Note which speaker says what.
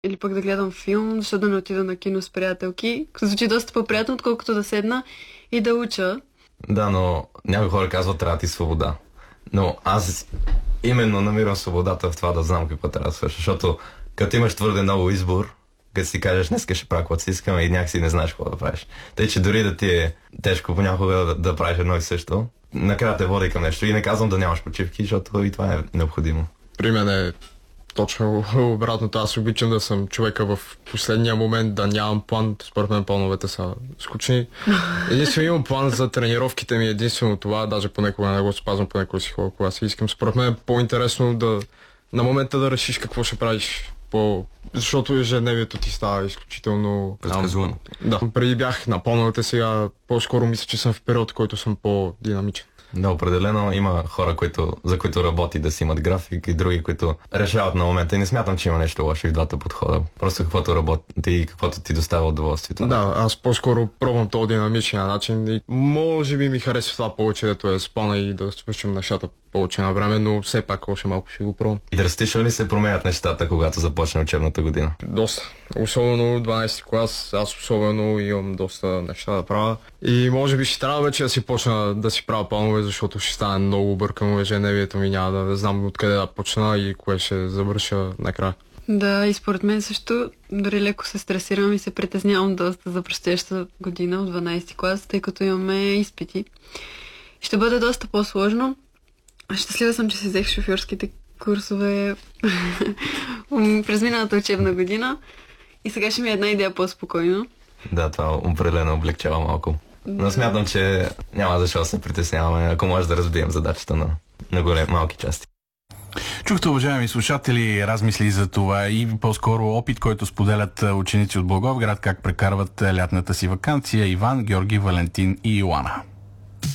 Speaker 1: или пък да гледам филм, защо да не отида на кино с приятелки. Звучи доста по-приятно, отколкото да седна и да уча.
Speaker 2: Да, но някои хора казват, трябва ти свобода. Но аз именно намирам свободата в това да знам какво трябва да свърша, защото като имаш твърде много избор, като си кажеш, днес ще правя каквото си искам и някакси не знаеш какво да правиш. Тъй, че дори да ти е тежко понякога да правиш едно и също, накрая те води към нещо. И не казвам да нямаш почивки, защото и това е необходимо.
Speaker 3: При мен е точно обратното. Аз обичам да съм човека в последния момент, да нямам план. Според мен плановете са скучни. Единствено имам план за тренировките ми, единствено това, даже понекога не го спазвам, понекога си ходя, кога си искам. Според мен е по-интересно на момента да решиш какво ще правиш. Защото ежедневието ти става изключително
Speaker 2: предсказуемо.
Speaker 3: Да. Преди бях на плановете, сега по-скоро мисля, че съм в период, в който съм по-динамичен.
Speaker 2: Да, определено има хора, за които работи да си имат график и други, които решават на момента. И не смятам, че има нещо лошо и в двата подхода. Просто каквото работи и каквото ти доставя удоволствието.
Speaker 3: Да, аз по-скоро пробвам този динамичния начин и може би ми харесва това повече, дето е с плана и да свършим нещата повече на време, но все пак още малко ще го пробвам.
Speaker 2: И драстично ли се променят нещата, когато започне учебната година?
Speaker 3: Доста. Особено 12 клас, аз особено имам доста неща да правя. И може би ще трябва вече да си почна да си правя планове, защото ще стане много объркано ежедневието ми, няма да знам откъде да почна и кое ще завърша накрая.
Speaker 1: Да, и според мен също дори леко се стресирам и се притеснявам доста за предстоящата година от 12 клас, тъй като имаме изпити. Ще бъде доста по-сложно. Щастлива съм, че си взех шофьорските курсове през миналата учебна година и сега ще ми е една идея по-спокойно.
Speaker 2: Да, това определено облегчава малко. Но смятам, че няма защо да се притесняваме, ако може да разбием задачата на малки части.
Speaker 4: Чухте, уважаеми слушатели, размисли за това и по-скоро опит, който споделят ученици от Благоевград, как прекарват лятната си ваканция Иван, Георги, Валентин и Йоана.